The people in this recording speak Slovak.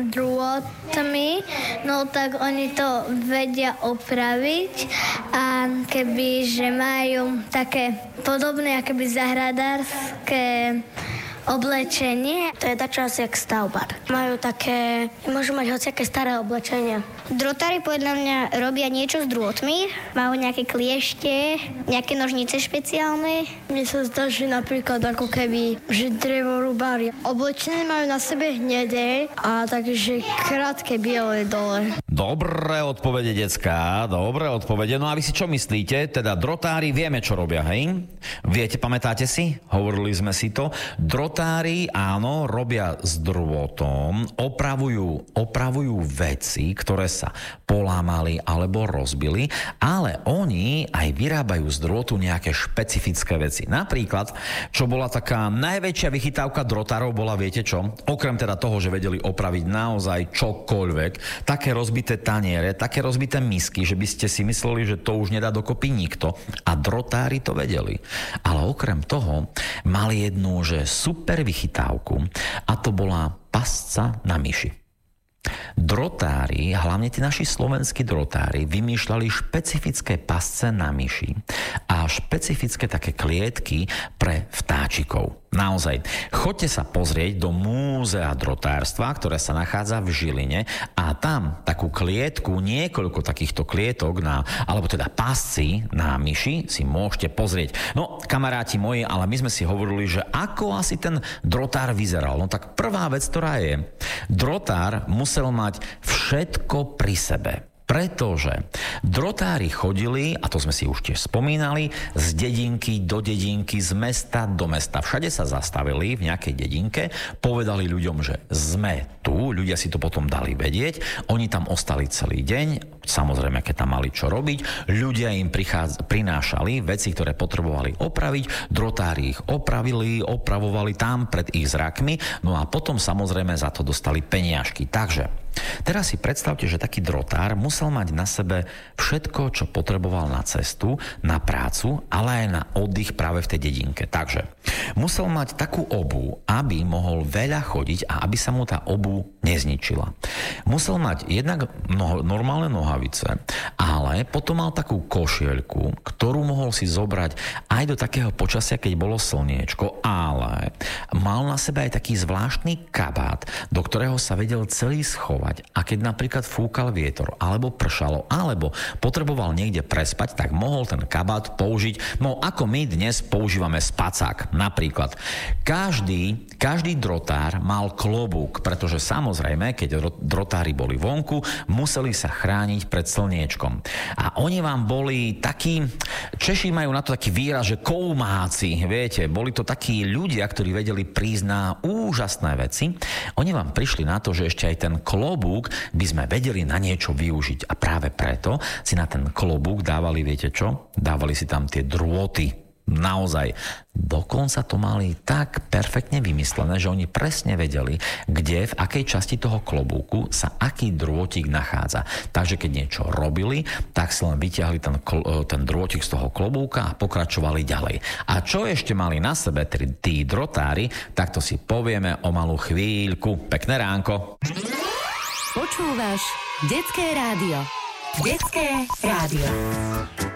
drôtmi, no tak oni to vedia opraviť a keby, že majú také podobné akoby zahradárske oblečenie. To je dačo asi jak stavbar. Majú také, môžu mať hociaké staré oblečenie. Drotári podľa mňa robia niečo s drôtmi, majú nejaké kliešte, nejaké nožnice špeciálne. Mne sa zdá, že napríklad ako keby, že drevorubári. Oblečenie majú na sebe hnedé a takže krátke biele dole. Dobré odpovede, decká, dobré odpovede. No a vy si čo myslíte? Teda drotári vieme, čo robia, hej? Viete, pamätáte si? Hovorili sme si to. Drotári, áno, robia s drôtom, opravujú veci, ktoré sa polámali alebo rozbili, ale oni aj vyrábajú z drôtu nejaké špecifické veci. Napríklad, čo bola taká najväčšia vychytávka drotárov, bola, viete čo? Okrem teda toho, že vedeli opraviť naozaj čokoľvek, také rozbité taniere, také rozbité misky, že by ste si mysleli, že to už nedá dokopy nikto. A drotári to vedeli. Ale okrem toho mali jednu, že super vychytávku, a to bola pasca na myši. Drotári, hlavne tí naši slovenskí drotári, vymýšľali špecifické pasce na myši a špecifické také klietky pre vtáčikov. Naozaj, choďte sa pozrieť do múzea drotárstva, ktoré sa nachádza v Žiline, a tam takú klietku, niekoľko takýchto klietok alebo teda pasci na myši si môžete pozrieť. No, kamaráti moji, ale my sme si hovorili, že ako asi ten drotár vyzeral. No tak prvá vec, ktorá je, drotár musel mať všetko pri sebe. Pretože drotári chodili, a to sme si už tiež spomínali, z dedinky do dedinky, z mesta do mesta. Všade sa zastavili v nejakej dedinke, povedali ľuďom, že sme tu, ľudia si to potom dali vedieť, oni tam ostali celý deň, samozrejme, keď tam mali čo robiť, ľudia im prinášali veci, ktoré potrebovali opraviť, drotári ich opravovali tam pred ich zrakmi, no a potom samozrejme za to dostali peniažky. Takže teraz si predstavte, že taký drotár musel mať na sebe všetko, čo potreboval na cestu, na prácu, ale aj na oddych práve v tej dedinke. Takže musel mať takú obuv, aby mohol veľa chodiť a aby sa mu tá obuv nezničila. Musel mať jednak normálne nohavice, ale potom mal takú košieľku, ktorú mohol si zobrať aj do takého počasia, keď bolo slniečko, ale mal na sebe aj taký zvláštny kabát, do ktorého sa vedel celý schovať. A keď napríklad fúkal vietor, alebo pršalo, alebo potreboval niekde prespať, tak mohol ten kabát použiť, no ako my dnes používame spacák. Napríklad každý drotár mal klobúk, pretože samozrejme, keď drotári boli vonku, museli sa chrániť pred slniečkom. A oni vám boli takí, Češi majú na to taký výraz, že koumáci, viete, boli to takí ľudia, ktorí vedeli prísť na úžasné veci. Oni vám prišli na to, že ešte aj ten klobúk by sme vedeli na niečo využiť. A práve preto si na ten klobúk dávali, viete čo? Dávali si tam tie drôty. Naozaj. Dokonca to mali tak perfektne vymyslené, že oni presne vedeli, kde, v akej časti toho klobúku sa aký drôtik nachádza. Takže keď niečo robili, tak si len vyťahli ten drôtik z toho klobúka a pokračovali ďalej. A čo ešte mali na sebe tí drotári, tak to si povieme o malú chvíľku. Pekné ránko. Počúvaš Detské rádio. Detské rádio.